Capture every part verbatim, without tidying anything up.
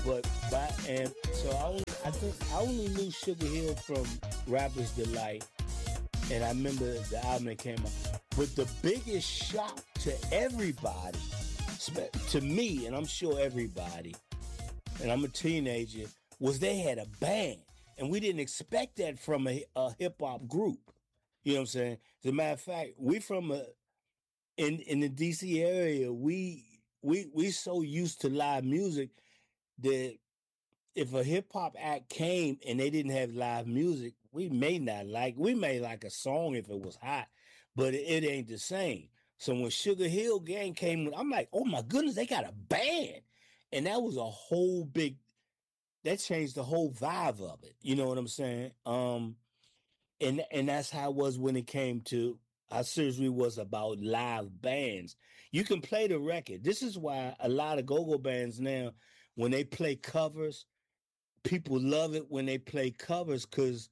But by and so I only, I think I only knew Sugar Hill from Rapper's Delight, and I remember the album that came out. But the biggest shock to everybody, to me, and I'm sure everybody, and I'm a teenager, was they had a band, and we didn't expect that from a, a hip hop group. You know what I'm saying? As a matter of fact, we from a in in the D C area, we we we so used to live music that if a hip hop act came and they didn't have live music, we may not like, we may like a song if it was hot, but it, it ain't the same. So when Sugar Hill Gang came, I'm like, oh my goodness, they got a band. And that was a whole big, that changed the whole vibe of it. You know what I'm saying? Um, and, and that's how it was when it came to, our surgery was about live bands. You can play the record. This is why a lot of go-go bands now, when they play covers, people love it when they play covers because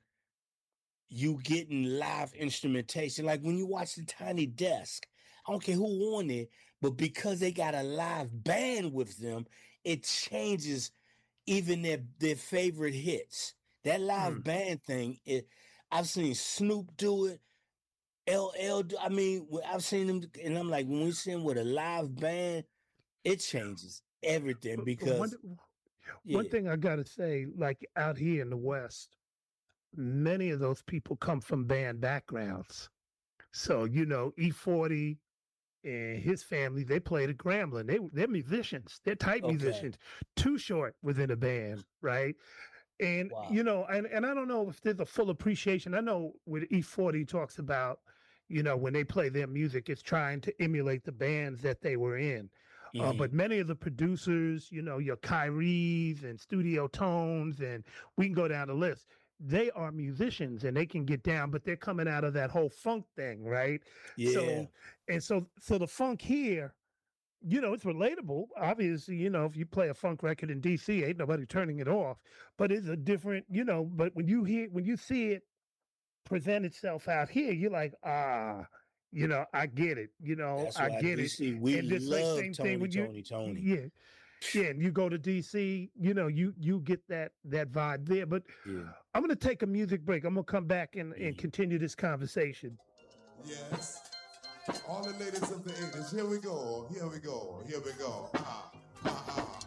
you getting live instrumentation. Like when you watch the Tiny Desk, I don't care who on it, but because they got a live band with them, it changes even their their favorite hits. That live Mm. band thing, it, I've seen Snoop do it. L L, do- I mean, I've seen them, and I'm like, when we see them with a live band, it changes everything But, but one, because, one yeah. thing I got to say, like out here in the West, many of those people come from band backgrounds. So, you know, E forty and his family, they played at Grambling. They, they're musicians. They're type Okay. musicians. Too Short within a band, right? And, Wow. you know, and, and I don't know if there's a full appreciation. I know with E forty talks about, you know, when they play their music, it's trying to emulate the bands that they were in. Mm-hmm. Uh, but many of the producers, you know, your Kyries and Studio Tones, and we can go down the list. They are musicians and they can get down, but they're coming out of that whole funk thing, right? Yeah. So, and so, so the funk here, you know, it's relatable. Obviously, you know, if you play a funk record in D C, ain't nobody turning it off. But it's a different, you know. But when you hear, when you see it present itself out here, you're like, ah, you know, I get it. You know, That's I why get you it. see, we And this like love same Tony, thing when you, Tony, Tony. yeah, yeah, and you go to D C, you know, you you get that that vibe there. But Yeah. I'm gonna take a music break. I'm gonna come back and, and Mhm. continue this conversation. Yes. All the ladies of the eighties, here we go, here we go, here we go. Ah, ah, ah.